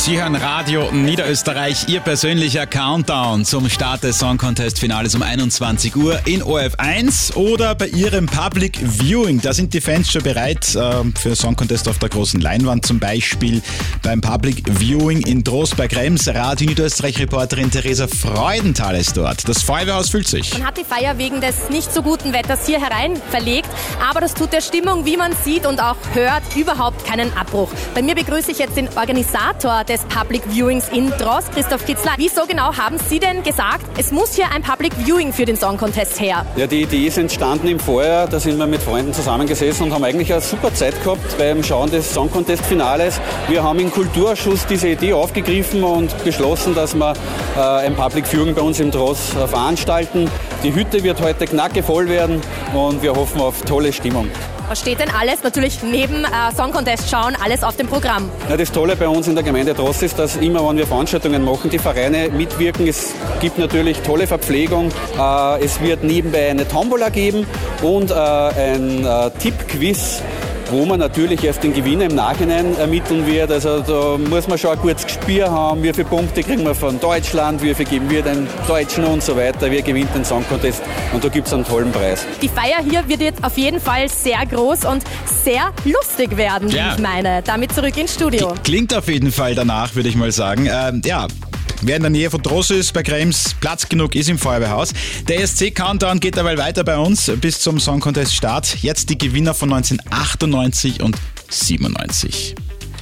Sie hören Radio Niederösterreich, Ihr persönlicher Countdown zum Start des Song Contest Finales um 21 Uhr in ORF1 oder bei Ihrem Public Viewing. Da sind die Fans schon bereit für Song Contest auf der großen Leinwand, zum Beispiel beim Public Viewing in Trost bei Krems. Radio Niederösterreich-Reporterin Theresa Freudenthal ist dort. Das Feuerwehrhaus füllt sich. Man hat die Feier wegen des nicht so guten Wetters hier herein verlegt, aber das tut der Stimmung, wie man sieht und auch hört, überhaupt keinen Abbruch. Bei mir begrüße ich jetzt den Organisator des Public Viewings in Trost, Christoph Kitzler. Wieso genau haben Sie denn gesagt, es muss hier ein Public Viewing für den Song Contest her? Ja, die Idee ist entstanden im Vorjahr. Da sind wir mit Freunden zusammengesessen und haben eigentlich eine super Zeit gehabt beim Schauen des Song Contest Finales. Wir haben im Kulturausschuss diese Idee aufgegriffen und beschlossen, dass wir ein Public Viewing bei uns im Trost veranstalten. Die Hütte wird heute knackevoll werden und wir hoffen auf tolle Stimmung. Was steht denn alles, natürlich neben Song Contest schauen, alles auf dem Programm? Ja, das Tolle bei uns in der Gemeinde Trost ist, dass immer, wenn wir Veranstaltungen machen, die Vereine mitwirken. Es gibt natürlich tolle Verpflegung. Es wird nebenbei eine Tombola geben und ein Tippquiz, wo man natürlich erst den Gewinner im Nachhinein ermitteln wird. Also da muss man schon ein gutes Gespür haben, wie viele Punkte kriegen wir von Deutschland, wie viel geben wir den Deutschen und so weiter, wer gewinnt den Song Contest und da gibt es einen tollen Preis. Die Feier hier wird jetzt auf jeden Fall sehr groß und sehr lustig werden, wie ich meine. Damit zurück ins Studio. Klingt auf jeden Fall danach, würde ich mal sagen. Wer in der Nähe von Trost ist, bei Krems, Platz genug ist im Feuerwehrhaus. Der ESC-Countdown geht dabei weiter bei uns bis zum Song Contest Start. Jetzt die Gewinner von 1998 und 97.